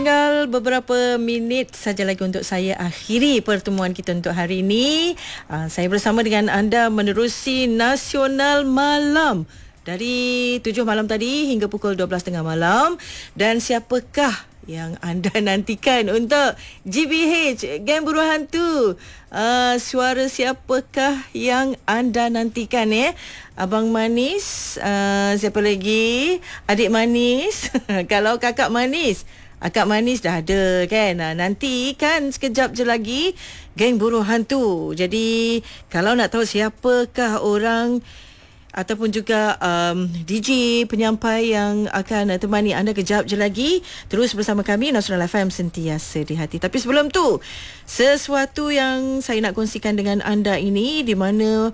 Tinggal beberapa minit saja lagi untuk saya akhiri pertemuan kita untuk hari ini. Saya bersama dengan anda menerusi Nasional Malam dari 7 malam tadi hingga pukul 12.30 malam. Dan siapakah yang anda nantikan untuk GBH, Geng Buruh Hantu? Suara siapakah yang anda nantikan Abang Manis, siapa lagi? Adik Manis. Kalau kakak Manis, Akak Manis dah ada kan. Nanti kan sekejap je lagi Geng Buruh Hantu. Jadi kalau nak tahu siapakah orang ataupun juga DJ penyampai yang akan temani anda kejap je lagi, terus bersama kami Nasional FM, sentiasa di hati. Tapi sebelum tu, sesuatu yang saya nak kongsikan dengan anda ini, di mana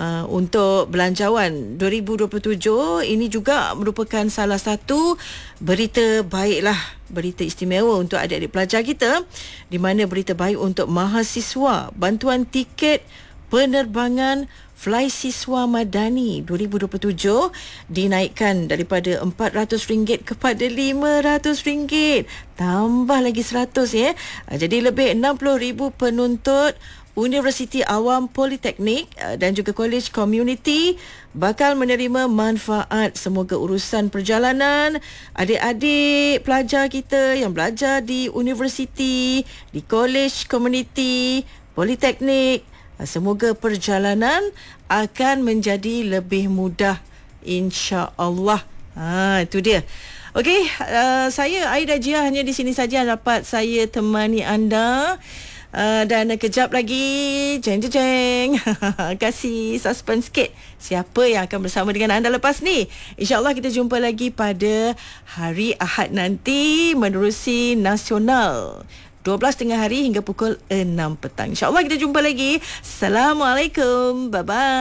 untuk Belanjawan 2027 ini juga merupakan salah satu berita baiklah, berita istimewa untuk adik-adik pelajar kita, di mana berita baik untuk mahasiswa, bantuan tiket penerbangan Fly Siswa Madani 2027 dinaikkan daripada RM400 kepada RM500. Tambah lagi 100 Jadi lebih 60,000 penuntut Universiti Awam Politeknik dan juga Kolej Komuniti bakal menerima manfaat. Semoga urusan perjalanan adik-adik pelajar kita yang belajar di universiti, di Kolej Komuniti, Politeknik, semoga perjalanan akan menjadi lebih mudah, insya-Allah. Itu dia. Okey, saya Aida Jia hanya di sini saja dapat saya temani anda. Dan kejap lagi jeng. Kasih suspense sikit siapa yang akan bersama dengan anda lepas ni. InsyaAllah kita jumpa lagi pada hari Ahad nanti menerusi Nasional 12 tengah hari hingga pukul 6 petang. InsyaAllah kita jumpa lagi. Assalamualaikum. Bye-bye.